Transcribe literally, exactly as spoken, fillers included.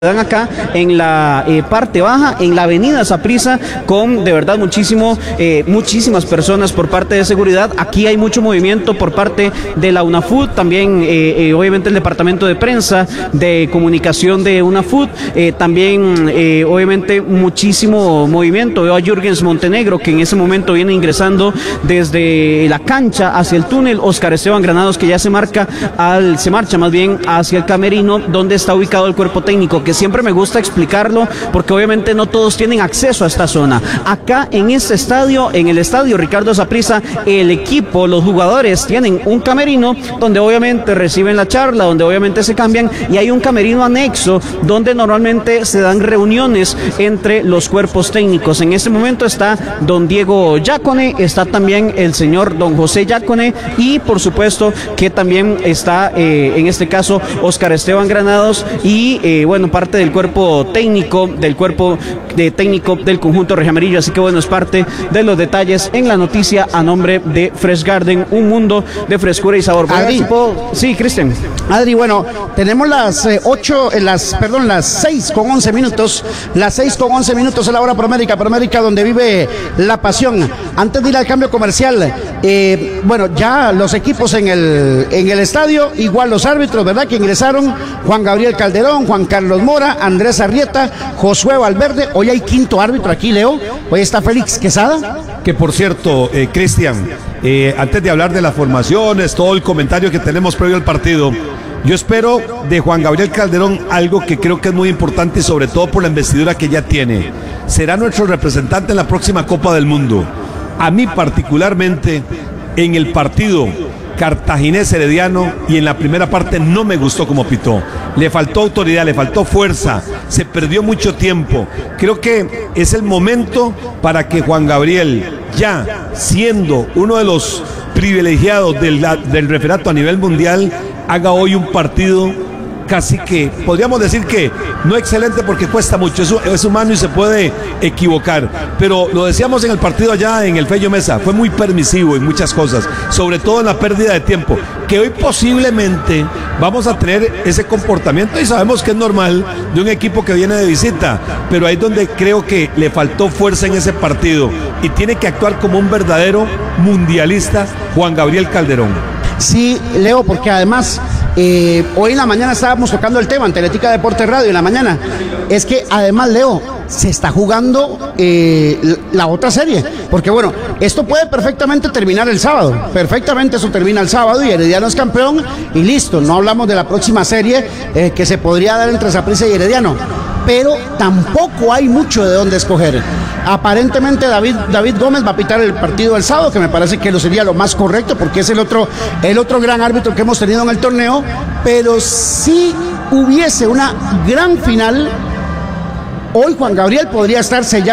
dan acá en la eh, parte baja, en la avenida Saprissa, con de verdad muchísimo, eh, muchísimas personas por parte de seguridad. Aquí hay mucho movimiento por parte de la UNAFUT, también eh, eh, obviamente el departamento de prensa, de comunicación de UNAFUT, eh, también eh, obviamente muchísimo movimiento. Veo a Jürgens Montenegro, que en ese momento viene ingresando desde la cancha hacia el túnel. Oscar Esteban Granados, que ya se marca al, se marcha más bien hacia el camerino, donde está ubicado el cuerpo técnico, que siempre me gusta explicarlo porque obviamente no todos tienen acceso a esta zona. Acá en este estadio, en el estadio Ricardo Saprissa, el equipo, los jugadores tienen un camerino donde obviamente reciben la charla, donde obviamente se cambian, y hay un camerino anexo donde normalmente se dan reuniones entre los cuerpos técnicos. En este momento está don Diego Yacone, está también el señor don José Yacone, y por supuesto que también está eh, en este caso Oscar Esteban Granados y eh, bueno, parte del cuerpo técnico, del cuerpo de técnico del conjunto Regiamarillo. Así que bueno, es parte de los detalles en la noticia a nombre de Fresh Garden, un mundo de frescura y sabor. Adri, sí, Cristian. Adri, bueno, tenemos las eh, ocho, eh, las, perdón, las seis con once minutos, las seis con once minutos es la hora Promérica, Promérica donde vive la pasión. Antes de ir al cambio comercial, eh, bueno, ya los equipos en el, en el estadio, igual los árbitros, ¿verdad? Que ingresaron: Juan Gabriel Calderón, Juan Carlos Mora, Andrés Arrieta, Josué Valverde. Hoy hay quinto árbitro aquí, Leo. Hoy está Félix Quesada. Que por cierto, eh, Cristian, eh, antes de hablar de las formaciones, todo el comentario que tenemos previo al partido, yo espero de Juan Gabriel Calderón algo que creo que es muy importante, y sobre todo por la investidura que ya tiene. Será nuestro representante en la próxima Copa del Mundo. A mí particularmente, en el partido Cartaginés Herediano y en la primera parte no me gustó como pitó. Le faltó autoridad, le faltó fuerza, se perdió mucho tiempo. Creo que es el momento para que Juan Gabriel, ya siendo uno de los privilegiados del, del referato a nivel mundial, haga hoy un partido casi que, podríamos decir que no excelente porque cuesta mucho, es, es humano y se puede equivocar, pero lo decíamos en el partido allá en el Fello Mesa, fue muy permisivo en muchas cosas, sobre todo en la pérdida de tiempo, que hoy posiblemente vamos a tener ese comportamiento, y sabemos que es normal de un equipo que viene de visita, pero ahí es donde creo que le faltó fuerza en ese partido, y tiene que actuar como un verdadero mundialista Juan Gabriel Calderón. Sí, Leo, porque además eh, hoy en la mañana estábamos tocando el tema en Teletica Deportes Radio en la mañana. Es que además, Leo, se está jugando eh, la otra serie, porque bueno, esto puede perfectamente terminar el sábado, perfectamente eso termina el sábado y Herediano es campeón y listo. No hablamos de la próxima serie eh, que se podría dar entre Saprissa y Herediano, pero tampoco hay mucho de dónde escoger. Aparentemente David, David Gómez va a pitar el partido del sábado, que me parece que lo sería lo más correcto, porque es el otro, el otro gran árbitro que hemos tenido en el torneo. Pero si hubiese una gran final, hoy Juan Gabriel podría estar sellado